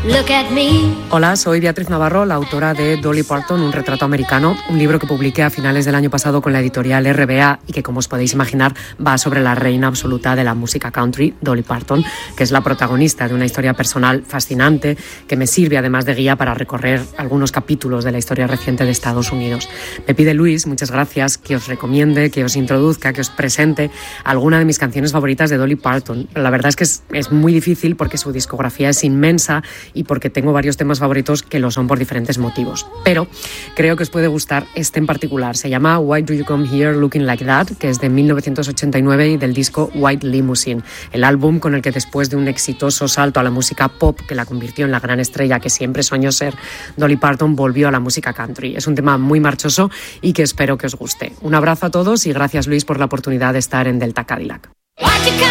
Look at me. Hola, soy Beatriz Navarro, la autora de Dolly Parton, un retrato americano, un libro que publiqué a finales del año pasado con la editorial RBA y que, como os podéis imaginar, va sobre la reina absoluta de la música country, Dolly Parton, que es la protagonista de una historia personal fascinante que me sirve además de guía para recorrer algunos capítulos de la historia reciente de Estados Unidos. Me pide Luis, muchas gracias, que os recomiende, que os introduzca, que os presente alguna de mis canciones favoritas de Dolly Parton. La verdad es que es muy difícil porque su discografía es inmensa y porque tengo varios temas favoritos que lo son por diferentes motivos. Pero creo que os puede gustar este en particular. Se llama Why Do You Come Here Looking Like That, que es de 1989 y del disco White Limousine, el álbum con el que después de un exitoso salto a la música pop que la convirtió en la gran estrella que siempre soñó ser, Dolly Parton volvió a la música country. Es un tema muy marchoso y que espero que os guste. Un abrazo a todos y gracias, Luis, por la oportunidad de estar en Delta Cadillac.